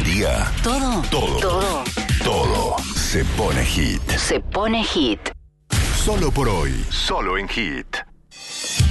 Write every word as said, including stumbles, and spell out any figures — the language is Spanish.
día. Todo. Todo. Todo. Todo se pone hit. Se pone hit. Solo por hoy. Solo en Hit.